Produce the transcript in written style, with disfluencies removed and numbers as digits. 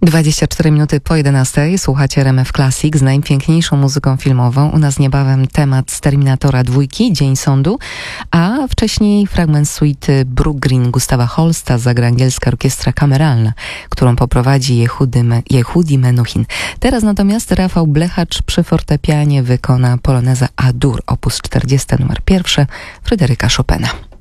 24 minuty po 11. Słuchacie RMF Classic z najpiękniejszą muzyką filmową. U nas niebawem temat z Terminatora 2, Dzień Sądu, a wcześniej fragment suity Brook Green Gustawa Holsta zagra angielska orkiestra kameralna, którą poprowadzi Yehudi Menuhin. Teraz natomiast Rafał Blechacz przy fortepianie wykona poloneza A-dur, op. 40 nr 1 Fryderyka Chopina.